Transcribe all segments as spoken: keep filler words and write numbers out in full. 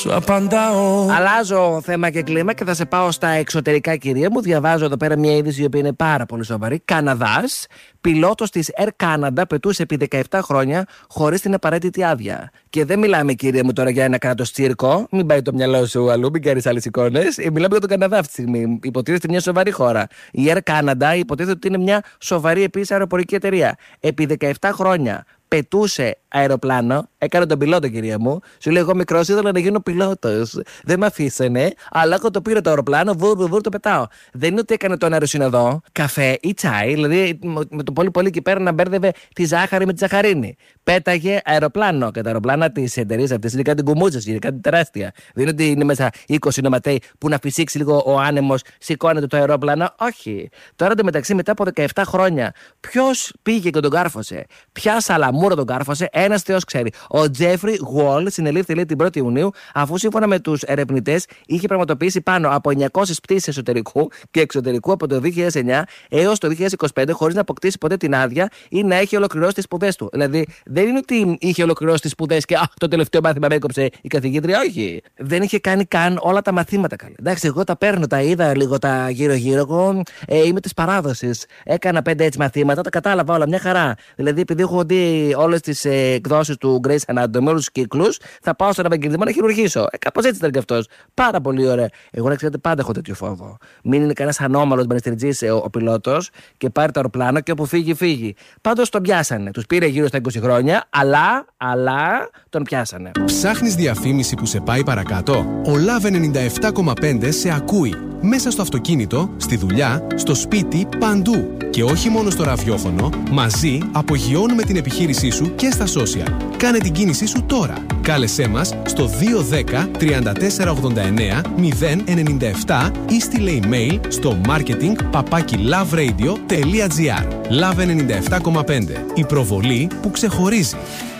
σου απαντάω. Αλλάζω θέμα και κλίμα και θα σε πάω στα εξωτερικά, κυρία μου. Διαβάζω εδώ πέρα μια είδηση η οποία είναι πάρα πολύ σοβαρή. Καναδάς, πιλότος της Air Canada πετούσε επί δεκαεπτά χρόνια χωρίς την απαραίτητη άδεια. Και δεν μιλάμε, κυρία μου, τώρα για ένα κράτος τσίρκο. Μην πάει το μυαλό σου αλλού, μην κάνεις άλλες εικόνες. Μιλάμε για τον Καναδά αυτή τη στιγμή. Υποτίθεται μια σοβαρή χώρα. Η Air Canada υποτίθεται ότι είναι μια σοβαρή επίσης αεροπορική εταιρεία. Επί δεκαεπτά χρόνια πετούσε αεροπλάνο, έκανε τον πιλότο, κυρία μου. Σου λέει: εγώ μικρός ήθελα να γίνω πιλότος. Δεν με αφήσανε, αλλά έχω το πήρε το αεροπλάνο, βουρ, βουρ, βουρ, το πετάω. Δεν είναι ότι έκανε τον αεροσυνοδό, καφέ ή τσάι, δηλαδή με το πολύ πολύ εκεί πέρα να μπέρδευε τη ζάχαρη με τη ζαχαρίνη. Πέταγε αεροπλάνο. Και τα αεροπλάνα τη εταιρεία αυτή είναι κάτι κουμούτσες, είναι κάτι τεράστια. Δεν είναι ότι είναι μέσα είκοσι νοματέοι που να φυσήξει λίγο ο άνεμος, σηκώνεται το αερόπλανο. Όχι. Τώρα εντωμεταξύ, μετά από δεκαεπτά χρόνια, ποιο πήγε και τον κάρφωσε, ποια σαλαμούρα τον κάρφωσε, ένας θεός ξέρει. Ο Τζέφρι Γουόλ συνελήφθη, λέει, την πρώτη Ιουνίου, αφού σύμφωνα με τους ερευνητές είχε πραγματοποιήσει πάνω από εννιακόσιες πτήσεις εσωτερικού και εξωτερικού από το δύο χιλιάδες εννιά έως το δύο χιλιάδες είκοσι πέντε, χωρίς να αποκτήσει ποτέ την άδεια ή να έχει ολοκληρώσει τις σπουδές του. Δηλαδή, δεν είναι ότι είχε ολοκληρώσει τις σπουδές και α, το τελευταίο μάθημα με έκοψε η καθηγήτρια. Όχι. Δεν είχε κάνει καν όλα τα μαθήματα καλά. Εντάξει, εγώ τα παίρνω, τα είδα λίγο τα γύρω-γύρω. Εγώ ε, είμαι της παράδοσης. Έκανα πέντε έτσι μαθήματα, τα κατάλαβα όλα, μια χαρά. Δηλαδή, επειδή έχω δει όλες τις ε, εκδόσεις του Grey's Anatomy, όλους τους κύκλους, θα πάω στον Ευαγγελισμό να χειρουργήσω. Ε, κάπως έτσι ήταν και αυτός. Πάρα πολύ ωραία. Εγώ, να ξέρετε, πάντα έχω τέτοιο φόβο. Μην είναι κανένας ανώμαλος μπανιστριτζής ο, ο πιλότος και πάρει το αεροπλάνο και όπου φύγει, φύγει. Πάντως τον πιάσανε. Τους πήρε γύρω στα είκοσι χρόνια, αλλά, αλλά τον πιάσανε. Ψάχνεις διαφήμιση που σε πάει παρακάτω? Ο Love ενενήντα επτά κόμμα πέντε σε ακούει. Μέσα στο αυτοκίνητο, στη δουλειά, στο σπίτι, παντού. Και όχι μόνο στο ραδιόφωνο, μαζί απογειώνουμε την επιχείρησή σου και στα social. Κάνε την κίνησή σου τώρα. Κάλεσέ μας στο δύο ένα μηδέν τρία τέσσερα ογδόντα εννέα μηδέν ενενήντα επτά ή στείλε email στο marketing παπάκι loveradio τελεία gr. Love ενενήντα επτά κόμμα πέντε. Η προβολή που ξεχωρίζει.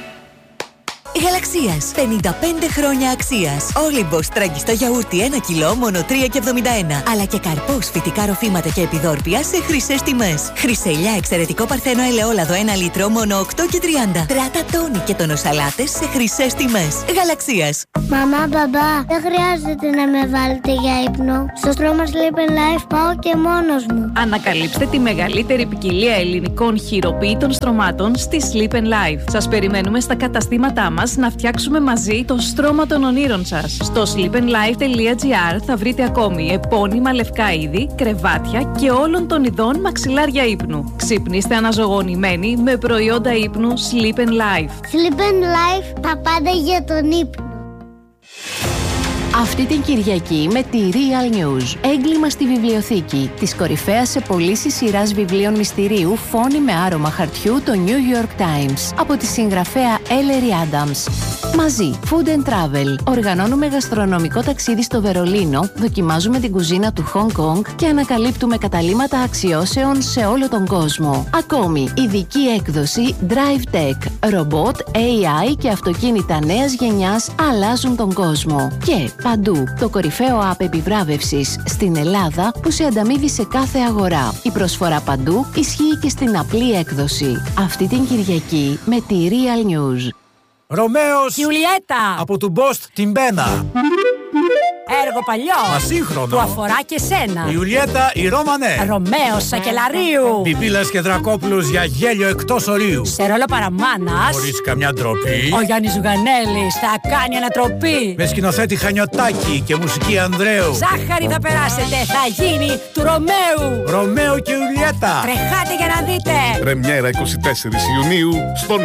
Γαλαξίας. πενήντα πέντε χρόνια αξίας. Όλυμπος τραγιστό γιαούρτι ένα κιλό μόνο τρία και εβδομήντα ένα. Αλλά και καρπούς, φυτικά ροφήματα και επιδόρπια σε χρυσές τιμές. Χρυσελιά εξαιρετικό παρθένο ελαιόλαδο ένα λίτρο μόνο οκτώ και τριάντα. Τράτα τόνι και τονοσαλάτες σε χρυσές τιμές. Γαλαξίας. Μαμά, μπαμπά, δεν χρειάζεται να με βάλετε για ύπνο. Στο στρώμα Sleep and Life πάω και μόνος μου. Ανακαλύψτε τη μεγαλύτερη ποικιλία ελληνικών χειροποίητων στρωμάτων στη Sleep and Life. Σας περιμένουμε στα καταστήματά μας να φτιάξουμε μαζί το στρώμα των ονείρων σας. Στο sleep and life τελεία gr θα βρείτε ακόμη επώνυμα λευκά είδη, κρεβάτια και όλων των ειδών μαξιλάρια ύπνου. Ξυπνήστε αναζωογονημένοι με προϊόντα ύπνου Sleep and Life. Sleep and Life, τα πάντα για τον ύπνο. Αυτή την Κυριακή με τη Real News. Έγκλημα στη βιβλιοθήκη. Της κορυφαίας σε πωλήσεις σειράς βιβλίων μυστηρίου Φόνοι με άρωμα χαρτιού, το New York Times. Από τη συγγραφέα Ellery Adams. Μαζί, Food and Travel. Οργανώνουμε γαστρονομικό ταξίδι στο Βερολίνο, δοκιμάζουμε την κουζίνα του Hong Kong και ανακαλύπτουμε καταλύματα αξιώσεων σε όλο τον κόσμο. Ακόμη, ειδική έκδοση Drive Tech. Ρομπότ, έι άι και αυτοκίνητα νέας γενιάς αλλάζουν τον κόσμο. Και παντού, το κορυφαίο app επιβράβευσης στην Ελλάδα που σε ανταμείβει σε κάθε αγορά. Η προσφορά παντού ισχύει και στην απλή έκδοση. Αυτή την Κυριακή με τη Real News. Ρωμαίος Γιουλιέτα από του Μπόστ την Μπένα. Έργο παλιό. Ασύγχρονο. Που αφορά και σένα. Η Ιουλιέτα η Ρώμανε. Ρωμαίος Σακελαρίου. Πιπίλας και Δρακόπουλος για γέλιο εκτός ορίου. Σε ρόλο παραμάνας. Χωρίς καμιά ντροπή. Ο Γιάννης Ζουγανέλης θα κάνει ανατροπή. Με σκηνοθέτη Χανιωτάκη και μουσική Ανδρέου. Ζάχαρη θα περάσετε. Θα γίνει του Ρωμαίου. Ρωμαίο και Ιουλιέτα. Τρεχάτε για να δείτε. Πρεμιέρα είκοσι τέσσερις Ιουνίου στο